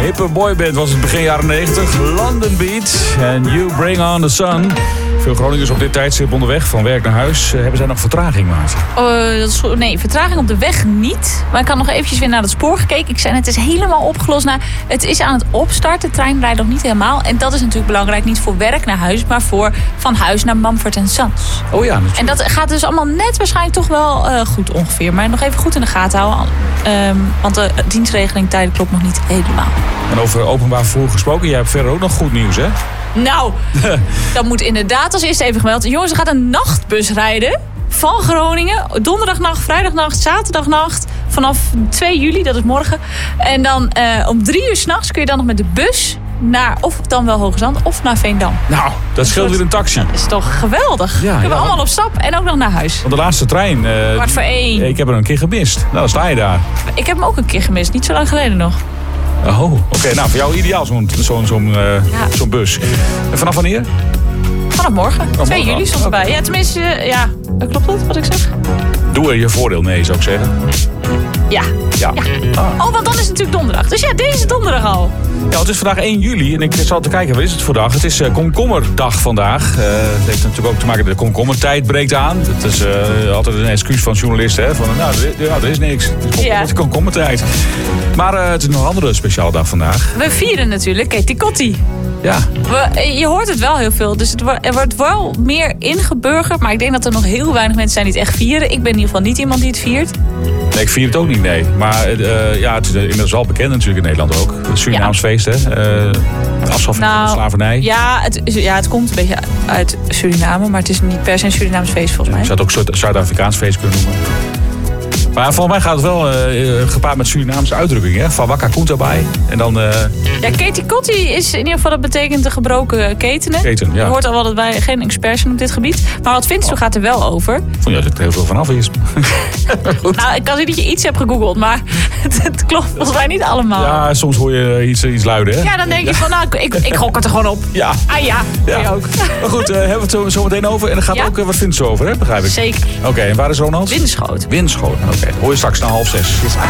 hippe boyband was het begin jaren 90. London Beat en You Bring On The Sun. Veel Groningers op dit tijdstip onderweg van werk naar huis. Hebben zij nog vertraging, Maarten? Nee, vertraging op de weg niet. Maar ik had nog eventjes weer naar het spoor gekeken. Ik zei, het is helemaal opgelost. Nou, het is aan het opstarten. De trein rijdt nog niet helemaal. En dat is natuurlijk belangrijk. Niet voor werk naar huis, maar voor van huis naar Mumford & Sons. Oh ja, natuurlijk. En dat gaat dus allemaal net waarschijnlijk toch wel goed ongeveer. Maar nog even goed in de gaten houden. Want de dienstregeling tijden klopt nog niet helemaal. En over openbaar vervoer gesproken, jij hebt verder ook nog goed nieuws, hè? Nou, dat moet inderdaad als eerste even gemeld. Jongens, er gaat een nachtbus rijden van Groningen. Donderdagnacht, vrijdagnacht, zaterdagnacht. Vanaf 2 juli, dat is morgen. En dan om 3 uur 's nachts kun je dan nog met de bus naar of dan wel Hoogezand of naar Veendam. Nou, dat scheelt weer een taxi. Dat is toch geweldig. Ja, Kunnen we allemaal op stap en ook nog naar huis. Want de laatste trein... 1:15. Ik heb er een keer gemist. Nou, dan sta je daar. Ik heb hem ook een keer gemist, niet zo lang geleden nog. Oh, oké. Nou, voor jou ideaal zo'n bus. En vanaf wanneer? Vanaf morgen. 2 juli stond erbij. Ja, tenminste, klopt dat wat ik zeg? Doe er je voordeel mee, zou ik zeggen. Ja. Ja. Ah. Oh, want dan is het natuurlijk donderdag. Dus ja, deze donderdag al. Ja, het is vandaag 1 juli en ik zat te kijken, wat is het voor dag? Het is komkommerdag vandaag. Het heeft natuurlijk ook te maken dat de komkommertijd breekt aan. Dat is altijd een excuus van journalisten. Hè? Van, er is niks. Het is komkommertijd. Maar het is nog een andere speciale dag vandaag. We vieren natuurlijk Katie Kotti. Ja. Je hoort het wel heel veel. Dus er wordt wel meer ingeburgerd. Maar ik denk dat er nog heel weinig mensen zijn die het echt vieren. Ik ben in ieder geval niet iemand die het viert. Nee, ik vier het ook niet, nee. Maar het is inmiddels wel bekend natuurlijk in Nederland ook. Het Surinaams feest, hè. Afschaffing van de slavernij. Ja, het komt een beetje uit Suriname. Maar het is niet per se een Surinaams feest volgens mij. Je zou het ook een Zuid-Afrikaans feest kunnen noemen. Maar volgens mij gaat het wel gepaard met Surinaamse uitdrukkingen. Van Wakka Koent erbij. En dan... Ja, Katie Kotti is in ieder geval, dat betekent de gebroken ketenen. Keten, ja. Je hoort al wel dat wij geen experts zijn op dit gebied. Maar wat vindt u gaat er wel over? Vond je dat er heel veel vanaf is? Nou, ik kan zien dat je iets hebt gegoogeld, maar het klopt volgens mij niet allemaal. Ja, soms hoor je iets luiden, hè? Ja, dan denk je van, nou, ik gok het er gewoon op. Ja. Ah ja, je ook. Maar goed, hebben we het zo meteen over. En er gaat ook, wat vindt ze over, hè? Begrijp ik. Zeker. Oké, en waar is Ronald? Winschoten. Winschoten, oké. Hoor je straks na 5:30.